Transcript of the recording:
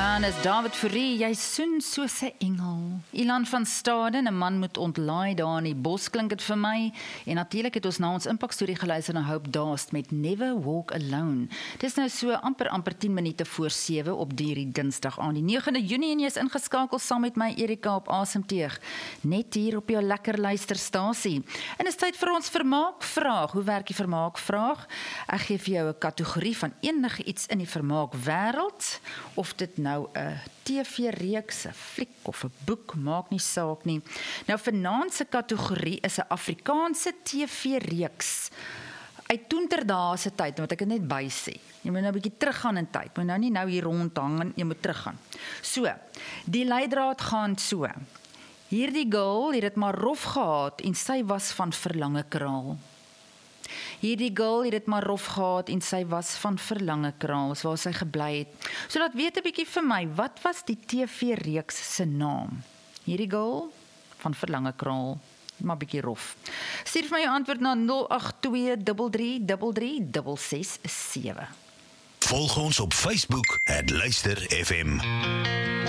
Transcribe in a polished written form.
En is David Fourie, jy soen soos 'n engel. Ilan van Staden, 'n man moet ontlaai daar in die bos, klink dit vir my. En natuurlik het ons na ons impakstorie geluister na Hope Daast met Never Walk Alone. Dis nou so amper 10 minute voor 7 op hierdie Dinsdag aan die 9de Junie en jy is ingeskakel saam met my Erika op Asemteug. Net hier op jou lekker luisterstasie. En is tyd vir ons vermaakvraag. Hoe werk die vermaakvraag? Ek gee vir jou 'n kategorie van enige iets in die vermaakwêreld, of dit nou 'n TV-reeks, 'n fliek of 'n boek, maak nie saak nie. Nou vanaand se kategorie is 'n Afrikaanse TV-reeks uit toenterdae se tyd, wat ek het net by sê. Jy moet nou 'n bietjie teruggaan in tyd. Moet nou nie nou hier rondhang, jy moet teruggaan. So, die leidraad gaan so. Hierdie girl het dit maar rof gehad en sy was van verlange kraal. Hierdie girl het dit maar rof gehad en sy was van verlange kraal, waar sy gebly het. So laat weet 'n bietjie vir my, wat was die TV-reeks se naam? Hierdie girl van verlange kraal, maar bietjie rof. Stuur vir my jou antwoord na 08233336667. Volg ons op Facebook @luisterfm.